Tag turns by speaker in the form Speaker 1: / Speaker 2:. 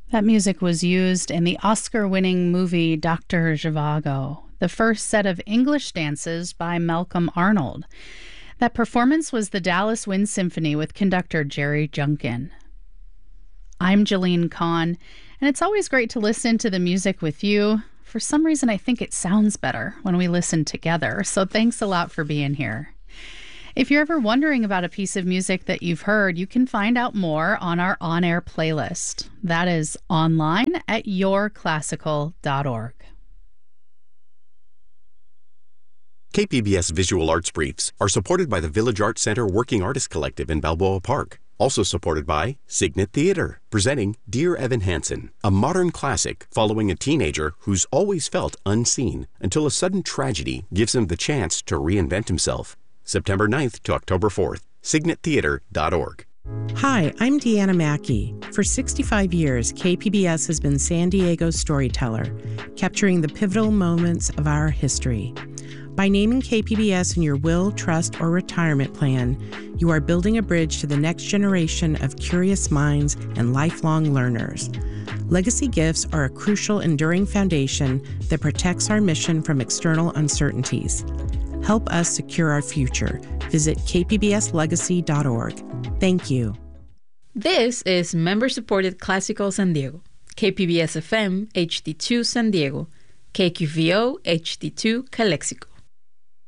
Speaker 1: That music was used in the Oscar-winning movie Dr. Zhivago, the first set of English dances by Malcolm Arnold. That performance was the Dallas Wind Symphony with conductor Jerry Junkin. I'm Jeline Kahn, and it's always great to listen to the music with you. For some reason, I think it sounds better when we listen together, so thanks a lot for being here. If you're ever wondering about a piece of music that you've heard, you can find out more on our on-air playlist. That is online at yourclassical.org.
Speaker 2: KPBS Visual Arts Briefs are supported by the Village Arts Center Working Artists Collective in Balboa Park. Also supported by Signet Theater, presenting Dear Evan Hansen, a modern classic following a teenager who's always felt unseen until a sudden tragedy gives him the chance to reinvent himself. September 9th to October 4th, signettheater.org.
Speaker 3: Hi, I'm Deanna Mackey. For 65 years, KPBS has been San Diego's storyteller, capturing the pivotal moments of our history. By naming KPBS in your will, trust, or retirement plan, you are building a bridge to the next generation of curious minds and lifelong learners. Legacy gifts are a crucial, enduring foundation that protects our mission from external uncertainties. Help us secure our future. Visit kpbslegacy.org. Thank you.
Speaker 4: This is member-supported Classical San Diego, KPBS FM HD2 San Diego, KQVO HD2 Calexico.